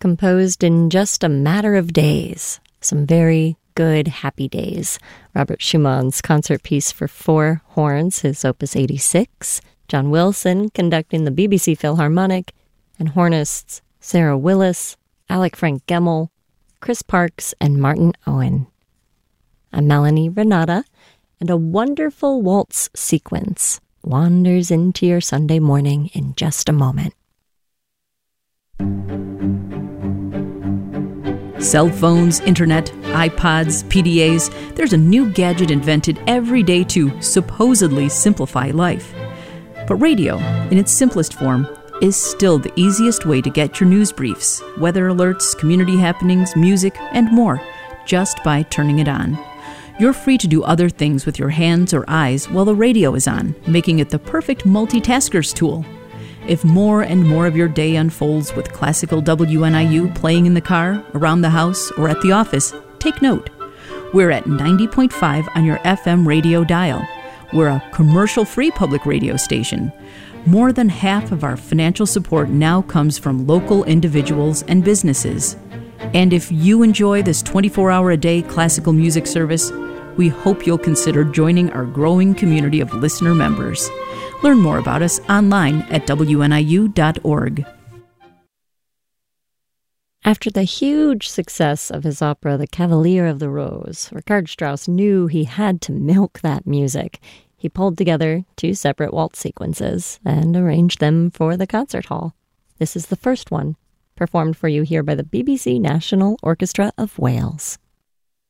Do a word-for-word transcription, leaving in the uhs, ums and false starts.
composed in just a matter of days. Some very good, happy days. Robert Schumann's concert piece for four horns, his Opus eighty-six. John Wilson conducting the B B C Philharmonic, and hornists Sarah Willis, Alec Frank Gemmel, Chris Parks, and Martin Owen. I'm Melanie Renata, and a wonderful waltz sequence wanders into your Sunday morning in just a moment. Cell phones, internet, iPods, P D As, there's a new gadget invented every day to supposedly simplify life. But radio, in its simplest form, is still the easiest way to get your news briefs, weather alerts, community happenings, music, and more, just by turning it on. You're free to do other things with your hands or eyes while the radio is on, making it the perfect multitasker's tool. If more and more of your day unfolds with classical W N I U playing in the car, around the house, or at the office, take note. We're at ninety point five on your F M radio dial. We're a commercial-free public radio station. More than half of our financial support now comes from local individuals and businesses. And if you enjoy this twenty-four hour a day classical music service, we hope you'll consider joining our growing community of listener members. Learn more about us online at W N I U dot org. After the huge success of his opera The Cavalier of the Rose, Richard Strauss knew he had to milk that music. He pulled together two separate waltz sequences and arranged them for the concert hall. This is the first one, performed for you here by the B B C National Orchestra of Wales.